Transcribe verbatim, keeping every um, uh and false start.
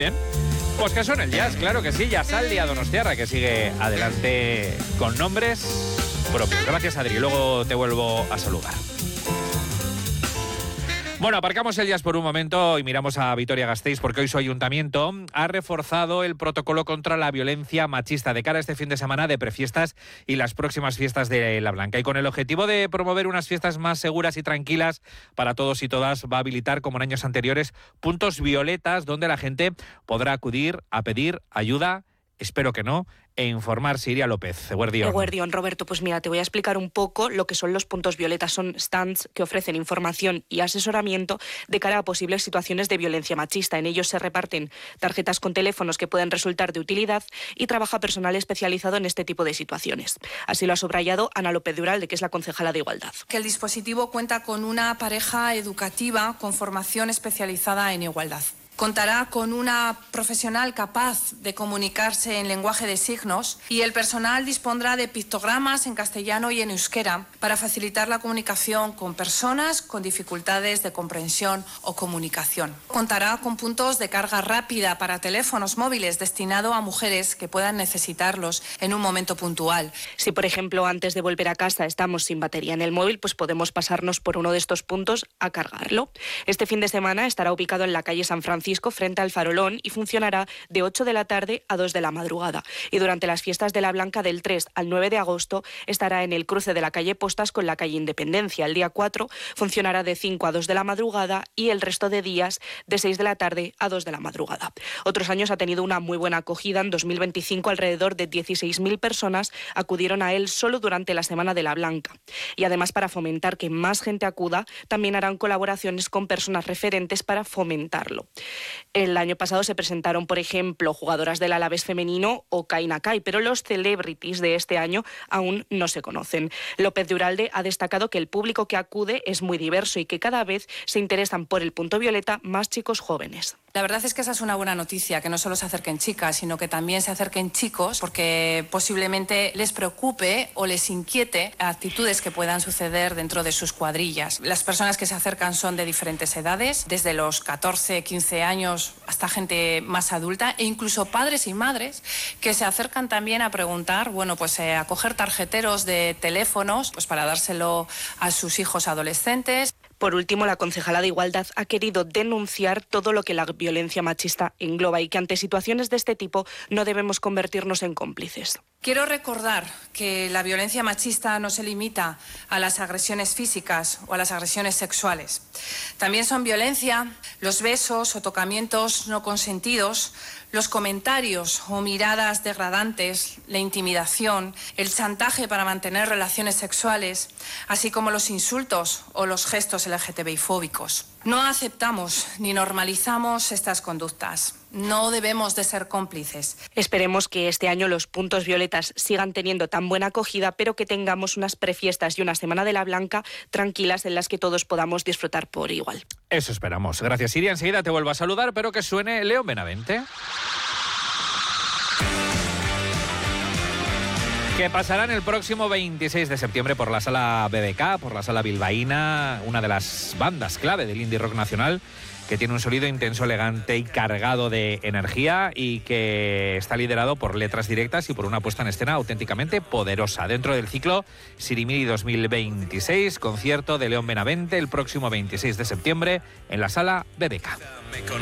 Bien, pues que suene el jazz, claro que sí, Jazzaldia Donostiarra, que sigue adelante con nombres propios. Gracias, Adri, luego te vuelvo a saludar. Bueno, aparcamos el jazz por un momento y miramos a Vitoria-Gasteiz, porque hoy su ayuntamiento ha reforzado el protocolo contra la violencia machista de cara a este fin de semana de prefiestas y las próximas fiestas de La Blanca. Y con el objetivo de promover unas fiestas más seguras y tranquilas para todos y todas, va a habilitar, como en años anteriores, puntos violetas donde la gente podrá acudir a pedir ayuda, espero que no, e informarse. Iria López, Eguerdión. Eguerdión, Roberto, pues mira, te voy a explicar un poco lo que son los puntos violetas. Son stands que ofrecen información y asesoramiento de cara a posibles situaciones de violencia machista. En ellos se reparten tarjetas con teléfonos que pueden resultar de utilidad y trabaja personal especializado en este tipo de situaciones. Así lo ha subrayado Ana López de Uralde, que es la concejala de Igualdad. Que el dispositivo cuenta con una pareja educativa con formación especializada en igualdad. Contará con una profesional capaz de comunicarse en lenguaje de signos y el personal dispondrá de pictogramas en castellano y en euskera para facilitar la comunicación con personas con dificultades de comprensión o comunicación. Contará con puntos de carga rápida para teléfonos móviles destinado a mujeres que puedan necesitarlos en un momento puntual. Si, por ejemplo, antes de volver a casa estamos sin batería en el móvil, pues podemos pasarnos por uno de estos puntos a cargarlo. Este fin de semana estará ubicado en la calle San Francisco, frente al Farolón, y funcionará de ocho de la tarde a dos de la madrugada. Y durante las fiestas de La Blanca, del tres al nueve de agosto, estará en el cruce de la calle Postas con la calle Independencia. El día cuatro funcionará de cinco a dos de la madrugada y el resto de días de seis de la tarde a dos de la madrugada. Otros años ha tenido una muy buena acogida. En dos mil veinticinco alrededor de dieciséis mil personas acudieron a él solo durante la Semana de La Blanca. Y además, para fomentar que más gente acuda, también harán colaboraciones con personas referentes para fomentarlo. El año pasado se presentaron, por ejemplo, jugadoras del Alavés femenino o Kaina Kai, pero los celebrities de este año aún no se conocen. López de Uralde ha destacado que el público que acude es muy diverso y que cada vez se interesan por el punto violeta más chicos jóvenes. La verdad es que esa es una buena noticia, que no solo se acerquen chicas, sino que también se acerquen chicos, porque posiblemente les preocupe o les inquiete actitudes que puedan suceder dentro de sus cuadrillas. Las personas que se acercan son de diferentes edades, desde los catorce, quince años hasta gente más adulta, e incluso padres y madres que se acercan también a preguntar, bueno, pues eh, a coger tarjeteros de teléfonos, pues para dárselo a sus hijos adolescentes. Por último, la concejala de Igualdad ha querido denunciar todo lo que la violencia machista engloba y que ante situaciones de este tipo no debemos convertirnos en cómplices. Quiero recordar que la violencia machista no se limita a las agresiones físicas o a las agresiones sexuales. También son violencia los besos o tocamientos no consentidos, los comentarios o miradas degradantes, la intimidación, el chantaje para mantener relaciones sexuales, así como los insultos o los gestos L G T B I fóbicos. No aceptamos ni normalizamos estas conductas. No debemos de ser cómplices. Esperemos que este año los puntos violetas sigan teniendo tan buena acogida, pero que tengamos unas prefiestas y una Semana de La Blanca tranquilas en las que todos podamos disfrutar por igual. Eso esperamos. Gracias, Iria. Enseguida te vuelvo a saludar, pero que suene León Benavente. Que pasarán el próximo veintiséis de septiembre por la Sala B B K, por la Sala Bilbaína, una de las bandas clave del indie rock nacional, que tiene un sonido intenso, elegante y cargado de energía y que está liderado por letras directas y por una puesta en escena auténticamente poderosa. Dentro del ciclo Sirimiri dos mil veintiséis, concierto de León Benavente el próximo veintiséis de septiembre en la Sala B B K.